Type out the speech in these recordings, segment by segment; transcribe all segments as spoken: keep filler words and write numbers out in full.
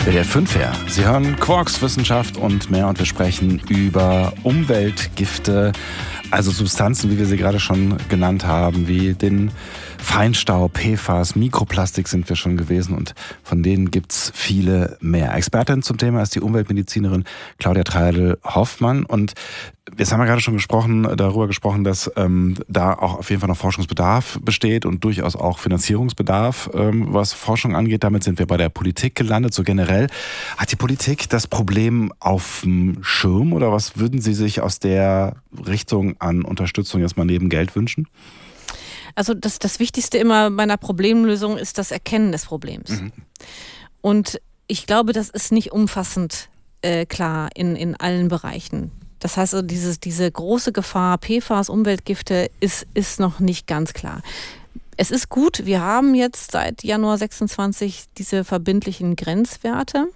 W D R fünf her. Sie hören Quarks, Wissenschaft und mehr und wir sprechen über Umweltgifte, also Substanzen, wie wir sie gerade schon genannt haben, wie den Feinstaub, P F A S, Mikroplastik sind wir schon gewesen und von denen gibt's viele mehr. Expertin zum Thema ist die Umweltmedizinerin Claudia Treidel-Hoffmann und jetzt haben wir gerade schon gesprochen, darüber gesprochen, dass ähm, da auch auf jeden Fall noch Forschungsbedarf besteht und durchaus auch Finanzierungsbedarf, ähm, was Forschung angeht. Damit sind wir bei der Politik gelandet. So generell, hat die Politik das Problem auf dem Schirm oder was würden Sie sich aus der Richtung an Unterstützung jetzt mal neben Geld wünschen? Also das, das Wichtigste immer bei einer Problemlösung ist das Erkennen des Problems. Mhm. Und ich glaube, das ist nicht umfassend äh, klar in, in allen Bereichen. Das heißt, also dieses, diese große Gefahr, P F A S, Umweltgifte, ist, ist noch nicht ganz klar. Es ist gut, wir haben jetzt seit Januar sechsundzwanzig diese verbindlichen Grenzwerte.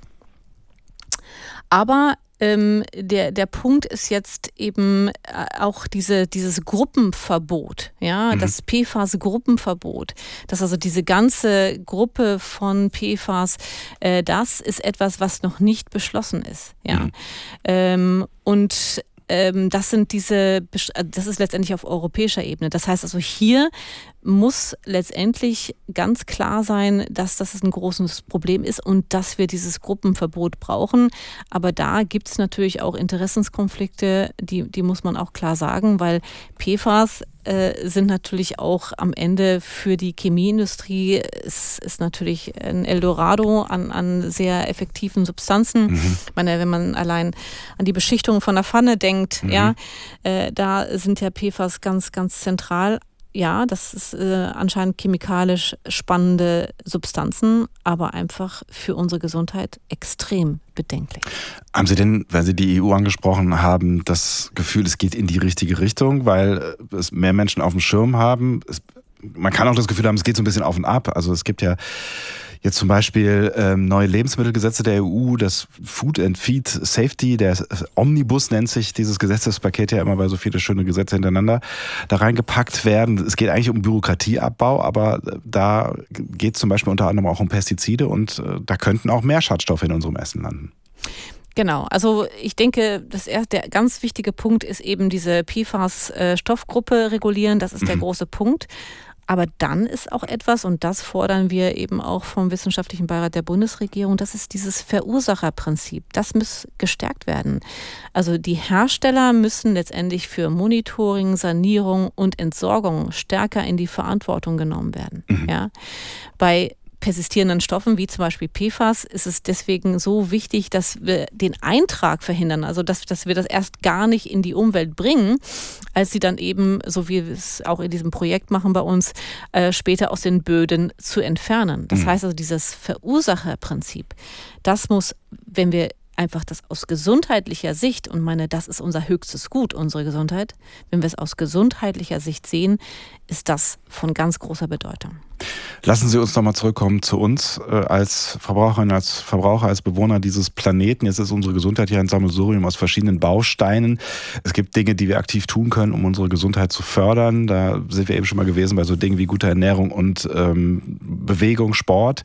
Aber ähm, der, der Punkt ist jetzt eben auch diese, dieses Gruppenverbot, ja, mhm. das P F A S-Gruppenverbot, dass also diese ganze Gruppe von P F A S, äh, das ist etwas, was noch nicht beschlossen ist, ja. Mhm. Ähm, und ähm, das sind diese, das ist letztendlich auf europäischer Ebene. Das heißt also, hier muss letztendlich ganz klar sein, dass das ein großes Problem ist und dass wir dieses Gruppenverbot brauchen. Aber da gibt es natürlich auch Interessenskonflikte, die, die muss man auch klar sagen, weil P F A S äh, sind natürlich auch am Ende für die Chemieindustrie, es ist natürlich ein Eldorado an, an sehr effektiven Substanzen. Mhm. Ich meine, wenn man allein an die Beschichtung von der Pfanne denkt, mhm. ja, äh, da sind ja P F A S ganz, ganz zentral. Ja, das ist äh, anscheinend chemikalisch spannende Substanzen, aber einfach für unsere Gesundheit extrem bedenklich. Haben Sie denn, weil Sie die E U angesprochen haben, das Gefühl, es geht in die richtige Richtung, weil es mehr Menschen auf dem Schirm haben? Es, man kann auch das Gefühl haben, es geht so ein bisschen auf und ab. Also es gibt ja jetzt zum Beispiel ähm, neue Lebensmittelgesetze der E U, das Food and Feed Safety, der Omnibus nennt sich dieses Gesetzespaket ja immer, weil so viele schöne Gesetze hintereinander da reingepackt werden. Es geht eigentlich um Bürokratieabbau, aber da geht es zum Beispiel unter anderem auch um Pestizide und äh, da könnten auch mehr Schadstoffe in unserem Essen landen. Genau, also ich denke, das erste, der ganz wichtige Punkt ist eben diese P F A S-Stoffgruppe regulieren, das ist mhm. der große Punkt. Aber dann ist auch etwas, und das fordern wir eben auch vom Wissenschaftlichen Beirat der Bundesregierung, das ist dieses Verursacherprinzip. Das muss gestärkt werden. Also die Hersteller müssen letztendlich für Monitoring, Sanierung und Entsorgung stärker in die Verantwortung genommen werden. Mhm. Ja? Bei persistierenden Stoffen, wie zum Beispiel P F A S, ist es deswegen so wichtig, dass wir den Eintrag verhindern, also dass, dass wir das erst gar nicht in die Umwelt bringen, als sie dann eben, so wie wir es auch in diesem Projekt machen bei uns, äh, später aus den Böden zu entfernen. Das mhm. heißt also, dieses Verursacherprinzip, das muss, wenn wir einfach das aus gesundheitlicher Sicht, und meine, das ist unser höchstes Gut, unsere Gesundheit, wenn wir es aus gesundheitlicher Sicht sehen, ist das von ganz großer Bedeutung. Lassen Sie uns nochmal zurückkommen zu uns äh, als Verbraucherin, als Verbraucher, als Bewohner dieses Planeten. Jetzt ist unsere Gesundheit hier ein Sammelsurium aus verschiedenen Bausteinen. Es gibt Dinge, die wir aktiv tun können, um unsere Gesundheit zu fördern. Da sind wir eben schon mal gewesen bei so Dingen wie guter Ernährung und ähm, Bewegung, Sport.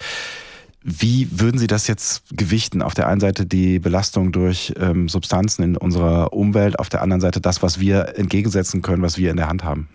Wie würden Sie das jetzt gewichten? Auf der einen Seite die Belastung durch ähm, Substanzen in unserer Umwelt, auf der anderen Seite das, was wir entgegensetzen können, was wir in der Hand haben.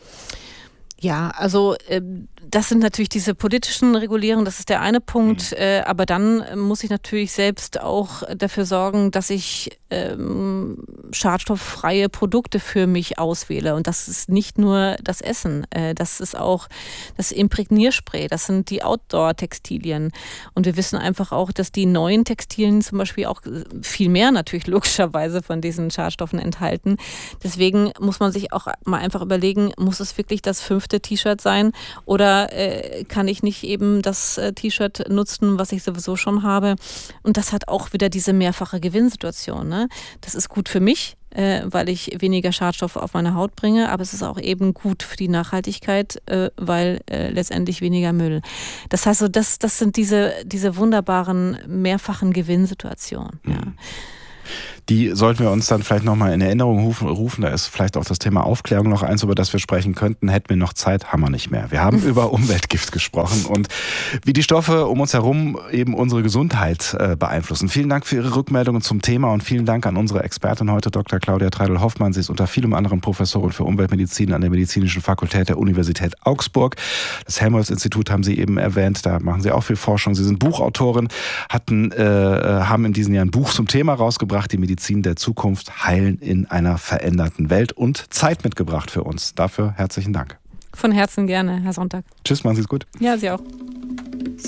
Ja, also äh, das sind natürlich diese politischen Regulierungen, das ist der eine Punkt, mhm. äh, aber dann muss ich natürlich selbst auch dafür sorgen, dass ich ähm, schadstofffreie Produkte für mich auswähle, und das ist nicht nur das Essen, äh, das ist auch das Imprägnierspray, das sind die Outdoor-Textilien, und wir wissen einfach auch, dass die neuen Textilien zum Beispiel auch viel mehr natürlich logischerweise von diesen Schadstoffen enthalten. Deswegen muss man sich auch mal einfach überlegen, muss es wirklich das fünfte T-Shirt sein oder äh, kann ich nicht eben das äh, T-Shirt nutzen, was ich sowieso schon habe? Und das hat auch wieder diese mehrfache Gewinnsituation, ne? Das ist gut für mich, äh, weil ich weniger Schadstoffe auf meine Haut bringe, aber es ist auch eben gut für die Nachhaltigkeit, äh, weil äh, letztendlich weniger Müll. Das heißt, so, das, das sind diese, diese wunderbaren mehrfachen Gewinnsituationen. Mhm. Ja. Die sollten wir uns dann vielleicht nochmal in Erinnerung rufen. Da ist vielleicht auch das Thema Aufklärung noch eins, über das wir sprechen könnten. Hätten wir noch Zeit, haben wir nicht mehr. Wir haben über Umweltgift gesprochen und wie die Stoffe um uns herum eben unsere Gesundheit äh, beeinflussen. Vielen Dank für Ihre Rückmeldungen zum Thema und vielen Dank an unsere Expertin heute, Doktor Claudia Treidel-Hoffmann. Sie ist unter vielem anderen Professorin für Umweltmedizin an der Medizinischen Fakultät der Universität Augsburg. Das Helmholtz-Institut haben Sie eben erwähnt. Da machen Sie auch viel Forschung. Sie sind Buchautorin, hatten, äh, haben in diesem Jahr ein Buch zum Thema rausgebracht, die Medizin der Zukunft, Heilen in einer veränderten Welt, und Zeit mitgebracht für uns. Dafür herzlichen Dank. Von Herzen gerne, Herr Sonntag. Tschüss, machen Sie es gut. Ja, Sie auch.